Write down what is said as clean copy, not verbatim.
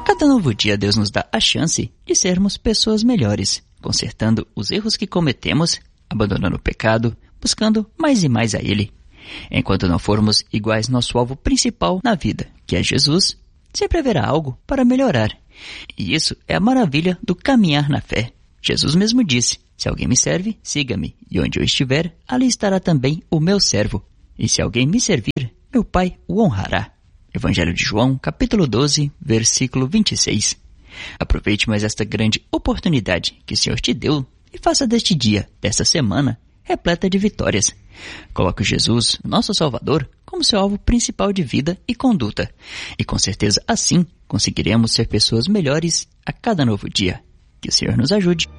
Cada novo dia Deus nos dá a chance de sermos pessoas melhores, consertando os erros que cometemos, abandonando o pecado, buscando mais e mais a Ele. Enquanto não formos iguais nosso alvo principal na vida, que é Jesus, sempre haverá algo para melhorar. E isso é a maravilha do caminhar na fé. Jesus mesmo disse: se alguém me serve, siga-me, e onde eu estiver, ali estará também o meu servo. E se alguém me servir, meu Pai o honrará. Evangelho de João, capítulo 12, versículo 26. Aproveite mais esta grande oportunidade que o Senhor te deu e faça deste dia, desta semana, repleta de vitórias. Coloque Jesus, nosso Salvador, como seu alvo principal de vida e conduta. E com certeza assim conseguiremos ser pessoas melhores a cada novo dia. Que o Senhor nos ajude.